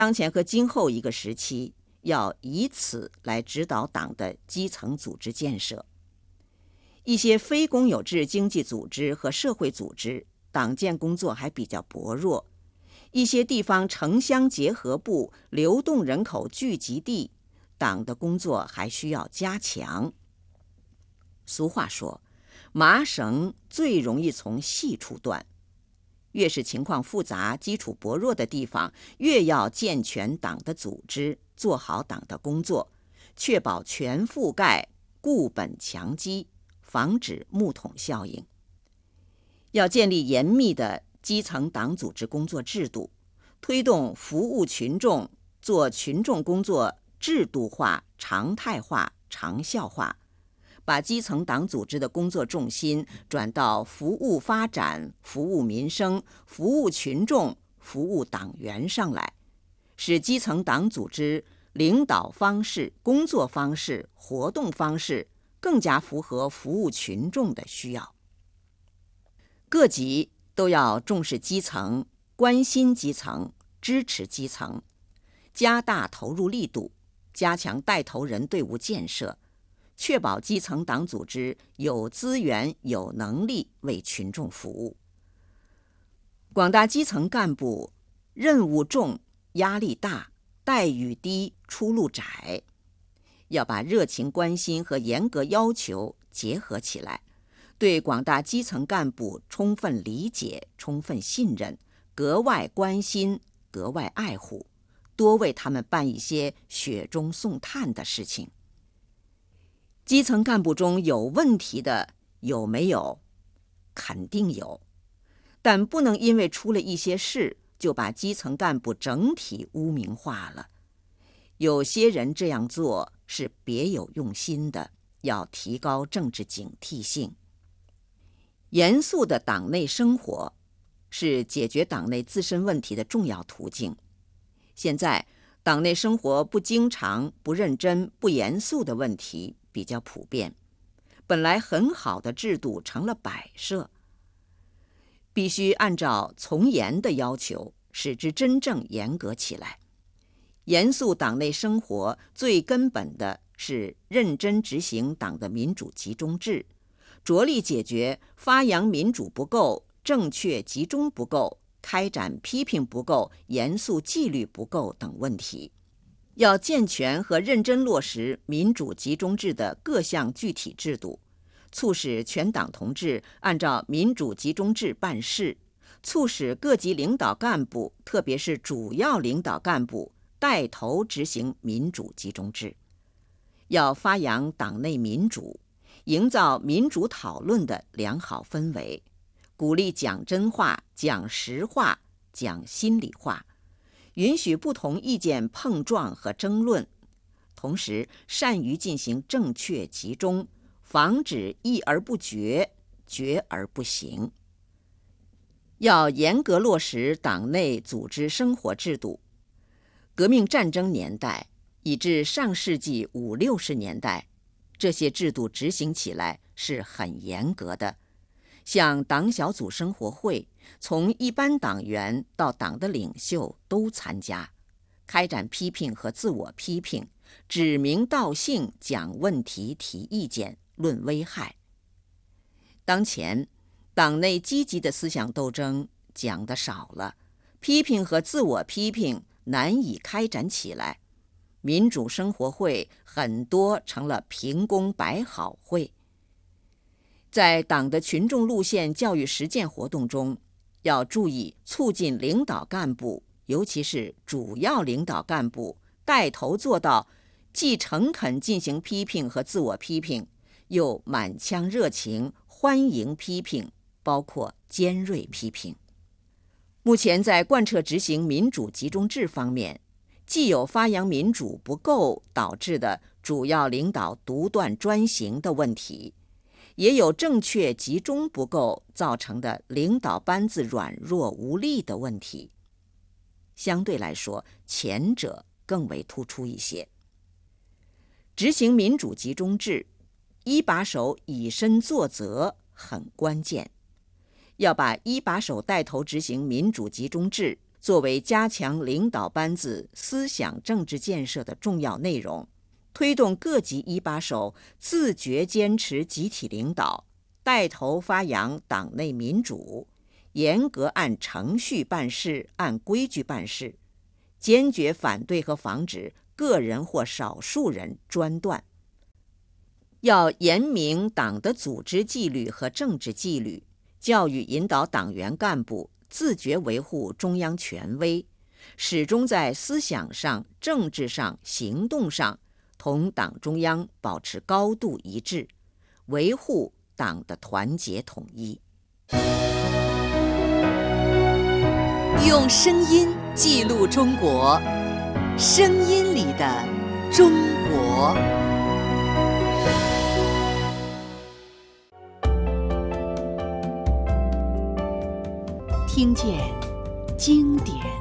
当前和今后一个时期，要以此来指导党的基层组织建设。一些非公有制经济组织和社会组织，党建工作还比较薄弱。一些地方城乡结合部、流动人口聚集地，党的工作还需要加强。俗话说，麻绳最容易从细处断。越是情况复杂、基础薄弱的地方，越要健全党的组织，做好党的工作，确保全覆盖，固本强基，防止木桶效应。要建立严密的基层党组织工作制度，推动服务群众，做群众工作制度化、常态化、长效化，把基层党组织的工作重心转到服务发展、服务民生、服务群众、服务党员上来，使基层党组织领导方式、工作方式、活动方式更加符合服务群众的需要。各级都要重视基层，关心基层，支持基层，加大投入力度，加强带头人队伍建设，确保基层党组织有资源、有能力为群众服务。广大基层干部任务重、压力大、待遇低、出路窄，要把热情关心和严格要求结合起来，对广大基层干部充分理解、充分信任，格外关心、格外爱护，多为他们办一些雪中送炭的事情。基层干部中有问题的有没有？肯定有，但不能因为出了一些事就把基层干部整体污名化了。有些人这样做是别有用心的，要提高政治警惕性。严肃的党内生活是解决党内自身问题的重要途径。现在党内生活不经常、不认真、不严肃的问题比较普遍，本来很好的制度成了摆设，必须按照从严的要求，使之真正严格起来。严肃党内生活最根本的是认真执行党的民主集中制，着力解决发扬民主不够、正确集中不够、开展批评不够、严肃纪律不够等问题。要健全和认真落实民主集中制的各项具体制度，促使全党同志按照民主集中制办事，促使各级领导干部，特别是主要领导干部带头执行民主集中制。要发扬党内民主，营造民主讨论的良好氛围，鼓励讲真话、讲实话、讲心里话，允许不同意见碰撞和争论，同时善于进行正确集中，防止议而不决、决而不行。要严格落实党内组织生活制度。革命战争年代以至上世纪50、60年代，这些制度执行起来是很严格的。像党小组生活会，从一般党员到党的领袖都参加，开展批评和自我批评，指名道姓讲问题、提意见、论危害。当前党内积极的思想斗争讲得少了，批评和自我批评难以开展起来，民主生活会很多成了评功摆好会。在党的群众路线教育实践活动中，要注意促进领导干部，尤其是主要领导干部带头做到既诚恳进行批评和自我批评，又满腔热情欢迎批评，包括尖锐批评。目前在贯彻执行民主集中制方面，既有发扬民主不够导致的主要领导独断专行的问题，也有正确集中不够造成的领导班子软弱无力的问题。相对来说，前者更为突出一些。执行民主集中制，一把手以身作则很关键。要把一把手带头执行民主集中制作为加强领导班子思想政治建设的重要内容，推动各级一把手自觉坚持集体领导，带头发扬党内民主，严格按程序办事，按规矩办事，坚决反对和防止个人或少数人专断。要严明党的组织纪律和政治纪律，教育引导党员干部自觉维护中央权威，始终在思想上、政治上、行动上同党中央保持高度一致，维护党的团结统一。 用声音记录中国，声音里的中国。听见经典